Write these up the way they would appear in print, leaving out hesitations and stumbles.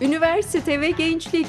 Üniversite ve gençlik.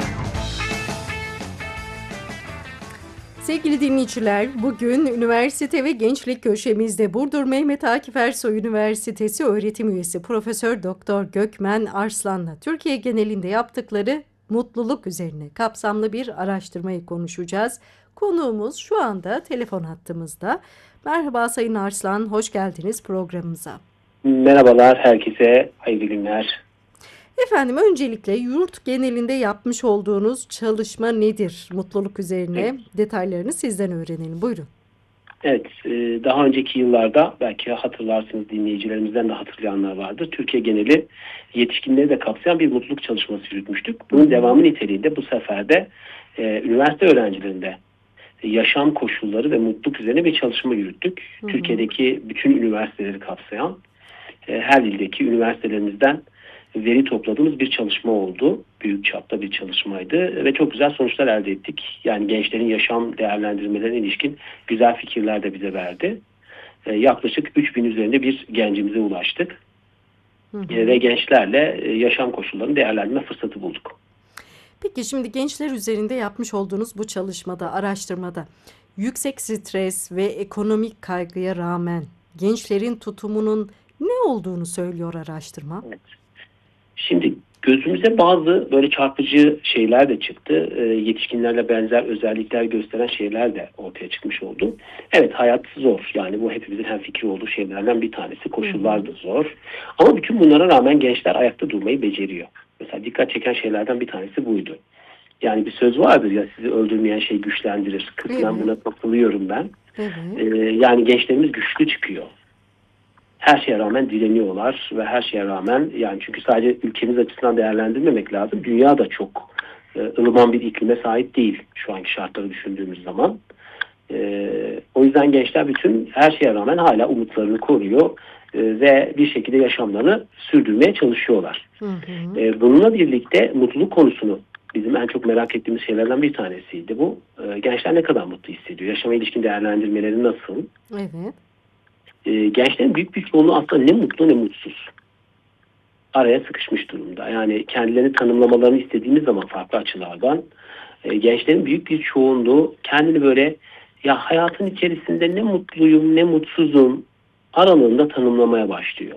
Sevgili dinleyiciler, bugün üniversite ve gençlik köşemizde Burdur Mehmet Akif Ersoy Üniversitesi öğretim üyesi Profesör Doktor Gökmen Arslan'la Türkiye genelinde yaptıkları mutluluk üzerine kapsamlı bir araştırmayı konuşacağız. Konuğumuz şu anda telefon hattımızda. Merhaba Sayın Arslan, hoş geldiniz programımıza. Merhabalar herkese, hayırlı günler. Efendim, öncelikle yurt genelinde yapmış olduğunuz çalışma nedir? Mutluluk üzerine detaylarını sizden öğrenelim. Buyurun. Evet, daha önceki yıllarda belki hatırlarsınız, dinleyicilerimizden de hatırlayanlar vardır. Türkiye geneli yetişkinleri de kapsayan bir mutluluk çalışması yürütmüştük. Bunun devamı niteliğinde bu sefer de üniversite öğrencilerinde yaşam koşulları ve mutluluk üzerine bir çalışma yürüttük. Türkiye'deki bütün üniversiteleri kapsayan her ildeki üniversitelerimizden veri topladığımız bir çalışma oldu. Büyük çapta bir çalışmaydı ve çok güzel sonuçlar elde ettik. Yani gençlerin yaşam değerlendirmelerine ilişkin güzel fikirler de bize verdi. Yaklaşık 3000 üzerinde bir gencimize ulaştık. Ve gençlerle yaşam koşullarını değerlendirme fırsatı bulduk. Peki şimdi gençler üzerinde yapmış olduğunuz bu çalışmada, araştırmada yüksek stres ve ekonomik kaygıya rağmen gençlerin tutumunun ne olduğunu söylüyor araştırma? Evet. Şimdi gözümüze bazı böyle çarpıcı şeyler de çıktı. Yetişkinlerle benzer özellikler gösteren şeyler de ortaya çıkmış oldu. Evet, hayat zor. Yani bu hepimizin hemfikir olduğu şeylerden bir tanesi. Koşullar da zor. Ama bütün bunlara rağmen gençler ayakta durmayı beceriyor. Mesela dikkat çeken şeylerden bir tanesi buydu. Yani bir söz vardır ya, sizi öldürmeyen şey güçlendirir. Kısmen buna katılıyorum ben. Yani gençlerimiz güçlü çıkıyor. Her şeye rağmen direniyorlar ve her şeye rağmen, yani çünkü sadece ülkemiz açısından değerlendirmemek lazım. Dünya da çok ılıman bir iklime sahip değil şu anki şartları düşündüğümüz zaman. O yüzden gençler bütün her şeye rağmen hala umutlarını koruyor ve bir şekilde yaşamlarını sürdürmeye çalışıyorlar. Bununla birlikte mutluluk konusunu bizim en çok merak ettiğimiz şeylerden bir tanesiydi bu. Gençler ne kadar mutlu hissediyor? Yaşama ilişkin değerlendirmeleri nasıl? Evet. Gençlerin büyük bir çoğunluğu aslında ne mutlu ne mutsuz. Araya sıkışmış durumda. Yani kendilerini tanımlamalarını istediğimiz zaman farklı açılardan gençlerin büyük bir çoğunluğu kendini böyle, ya hayatın içerisinde ne mutluyum ne mutsuzum aralığında tanımlamaya başlıyor.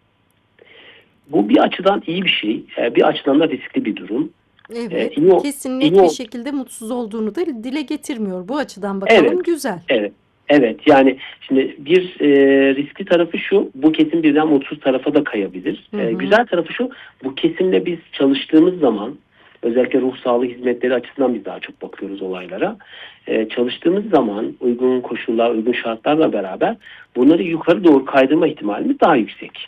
Bu bir açıdan iyi bir şey, bir açıdan da riskli bir durum. Evet. İyi, Kesin iyi, net bir şekilde mutsuz olduğunu da dile getirmiyor. Bu açıdan bakalım, evet, güzel. evet. Evet, yani şimdi bir riskli tarafı şu, bu kesim birden mutsuz tarafa da kayabilir. Güzel tarafı şu, bu kesimle biz çalıştığımız zaman, özellikle ruh sağlığı hizmetleri açısından biz daha çok bakıyoruz olaylara. Çalıştığımız zaman uygun koşullar, uygun şartlarla beraber bunları yukarı doğru kaydırma ihtimalimiz daha yüksek.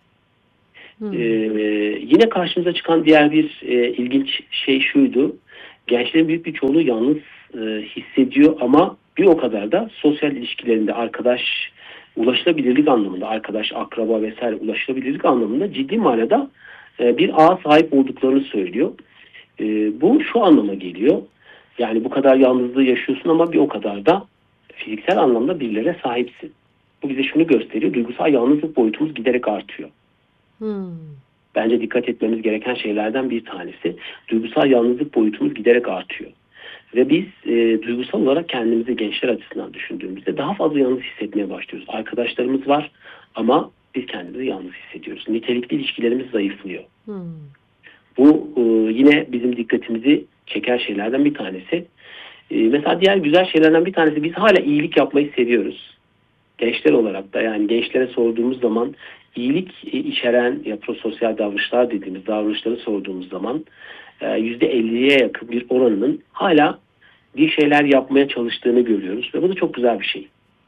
Yine karşımıza çıkan diğer bir ilginç şey şuydu. Gençlerin büyük bir çoğunluğu yalnız hissediyor ama bir o kadar da sosyal ilişkilerinde ulaşılabilirlik anlamında, arkadaş, akraba vesaire ulaşılabilirlik anlamında ciddi manada bir ağa sahip olduklarını söylüyor. Bu şu anlama geliyor. Yani bu kadar yalnızlığı yaşıyorsun ama bir o kadar da fiziksel anlamda birilere sahipsin. Bu bize şunu gösteriyor. Duygusal yalnızlık boyutumuz giderek artıyor. Bence dikkat etmemiz gereken şeylerden bir tanesi. Duygusal yalnızlık boyutumuz giderek artıyor. Ve biz duygusal olarak kendimizi gençler açısından düşündüğümüzde daha fazla yalnız hissetmeye başlıyoruz. Arkadaşlarımız var ama biz kendimizi yalnız hissediyoruz. Nitelikli ilişkilerimiz zayıflıyor. Bu yine bizim dikkatimizi çeken şeylerden bir tanesi. Mesela diğer güzel şeylerden bir tanesi, biz hala iyilik yapmayı seviyoruz. Gençler olarak da, yani gençlere sorduğumuz zaman iyilik içeren ya prososyal davranışlar dediğimiz davranışları sorduğumuz zaman %50'ye yakın bir oranının hala bir şeyler yapmaya çalıştığını görüyoruz ve bu da çok güzel bir şey.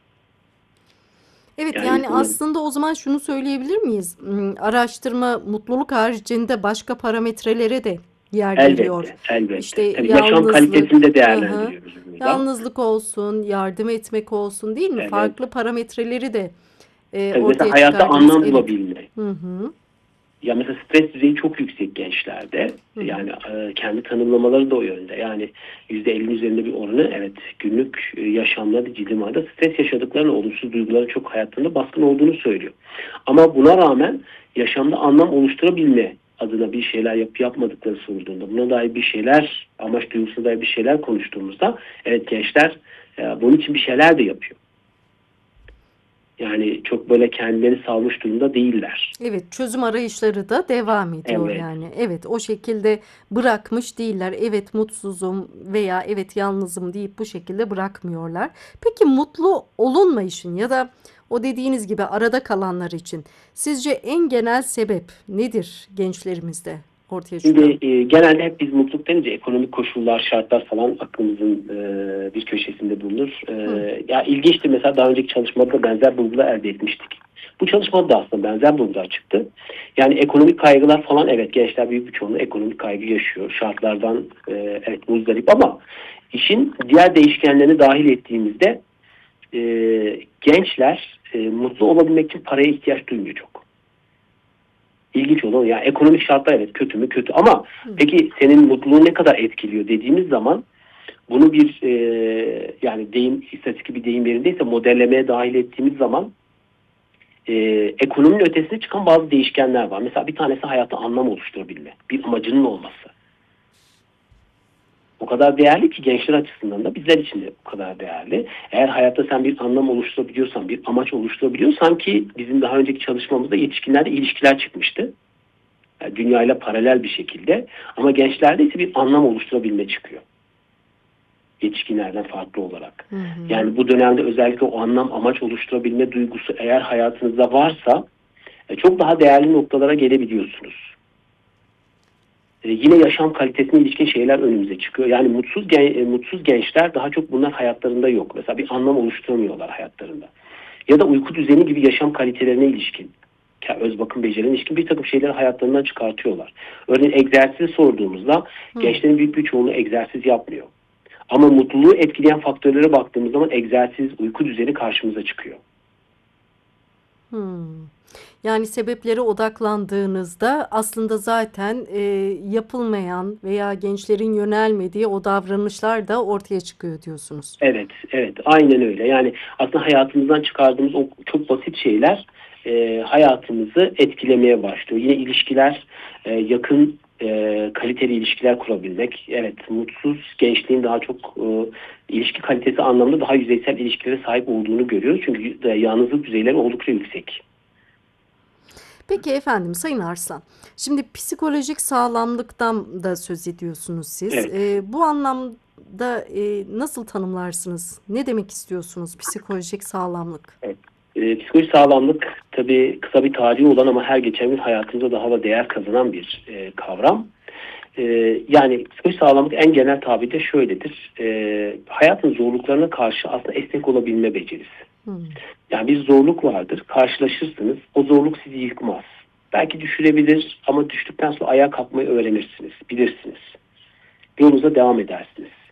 Evet, yani aslında o zaman şunu söyleyebilir miyiz? Araştırma mutluluk haricinde başka parametrelere de yer veriyor. Elbette. İşte Tabii yaşam kalitesini de değerlendiriyoruz burada. Yalnızlık olsun, yardım etmek olsun, değil mi? Evet. Farklı parametreleri de Tabii ortaya mesela hayata çıkardınız. anlam bulabilme. Ya mesela stres düzeyi çok yüksek gençlerde. Yani kendi tanımlamaları da o yönde. Yani %50'nin üzerinde bir oranı evet günlük yaşamlarda ciddi manada stres yaşadıklarını, olumsuz duyguların çok hayatlarında baskın olduğunu söylüyor. Ama buna rağmen yaşamda anlam oluşturabilme adına bir şeyler yapmadıkları sorulduğunda, buna dair bir şeyler, amaç duygusuna dair bir şeyler konuştuğumuzda evet gençler bunun için bir şeyler de yapıyor. Yani çok böyle kendilerini salmış durumda değiller. Evet, çözüm arayışları da devam ediyor Evet. yani. Evet, o şekilde bırakmış değiller. Evet, mutsuzum veya evet yalnızım deyip bu şekilde bırakmıyorlar. Peki mutlu olunmayışın ya da o dediğiniz gibi arada kalanlar için sizce en genel sebep nedir gençlerimizde ortaya Şimdi çıkan? genelde hep biz mutluluk denince ekonomik koşullar, şartlar falan aklımızın bir köşesinde bulunur. Hı, Ya ilginçtir, mesela daha önceki çalışmada benzer bulgular elde etmiştik. Bu çalışmada da aslında benzer bulgular çıktı. Yani ekonomik kaygılar falan, evet gençler büyük bir çoğunluğu ekonomik kaygı yaşıyor. Şartlardan evet muzdarip, ama işin diğer değişkenlerini dahil ettiğimizde e, gençler mutlu olabilmek için paraya ihtiyaç duymuyor çok. İlginç olan, yani ekonomik şartlar evet kötü mü kötü, ama hı, peki senin mutluluğunu ne kadar etkiliyor dediğimiz zaman bunu bir yani deyim, istatistik bir deyim yerindeyse modellemeye dahil ettiğimiz zaman e, ekonominin ötesine çıkan bazı değişkenler var. Mesela bir tanesi hayatta anlam oluşturabilme, bir amacının olması. O kadar değerli ki gençler açısından da bizler için de o kadar değerli. Eğer hayatta sen bir anlam oluşturabiliyorsan, bir amaç oluşturabiliyorsan, ki bizim daha önceki çalışmamızda yetişkinlerde ilişkiler çıkmıştı. Yani dünyayla paralel bir şekilde. Ama gençlerde ise bir anlam oluşturabilme çıkıyor. Yetişkinlerden farklı olarak. hı, hı. Yani bu dönemde özellikle o anlam, amaç oluşturabilme duygusu eğer hayatınızda varsa çok daha değerli noktalara gelebiliyorsunuz. Yine yaşam kalitesine ilişkin şeyler önümüze çıkıyor. Yani mutsuz gençler daha çok bunlar hayatlarında yok. Mesela bir anlam oluşturamıyorlar hayatlarında. Ya da uyku düzeni gibi yaşam kalitelerine ilişkin, öz bakım becerilerine ilişkin bir takım şeyleri hayatlarından çıkartıyorlar. Örneğin egzersizi sorduğumuzda Hı. gençlerin büyük bir çoğunluğu egzersiz yapmıyor. Ama mutluluğu etkileyen faktörlere baktığımız zaman egzersiz, uyku düzeni karşımıza çıkıyor. Hmm. Yani sebeplere odaklandığınızda aslında zaten yapılmayan veya gençlerin yönelmediği o davranışlar da ortaya çıkıyor diyorsunuz. Evet, evet, aynen öyle. Yani aslında hayatımızdan çıkardığımız o çok basit şeyler hayatımızı etkilemeye başlıyor. Yine ilişkiler, yakın, kaliteli ilişkiler kurabilmek. Evet, mutsuz gençliğin daha çok ilişki kalitesi anlamında daha yüzeysel ilişkilere sahip olduğunu görüyoruz. Çünkü yalnızlık düzeyleri oldukça yüksek. Peki efendim Sayın Arslan, şimdi psikolojik sağlamlıktan da söz ediyorsunuz siz. Evet. Bu anlamda nasıl tanımlarsınız? Ne demek istiyorsunuz psikolojik sağlamlık? Evet. Psikolojik sağlamlık tabii kısa bir tarihi olan ama her geçen gün hayatımızda daha da değer kazanan bir kavram. Yani psikolojik sağlamlık en genel tabirde şöyledir. Hayatın zorluklarına karşı aslında esnek olabilme becerisi. Hmm. Yani bir zorluk vardır, karşılaşırsınız, o zorluk sizi yıkmaz. Belki düşürebilir ama düştükten sonra ayağa kalkmayı öğrenirsiniz, bilirsiniz. Yolunuza devam edersiniz.